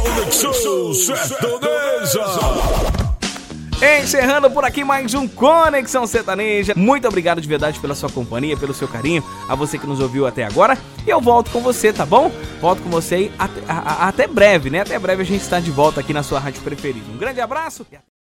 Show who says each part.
Speaker 1: Conexão Sertaneja.
Speaker 2: Encerrando por aqui mais um Conexão Sertaneja. Muito obrigado de verdade pela sua companhia, pelo seu carinho, a você que nos ouviu até agora. E eu volto com você, tá bom? Volto com você até breve, né? Até breve a gente está de volta aqui na sua rádio preferida. Um grande abraço.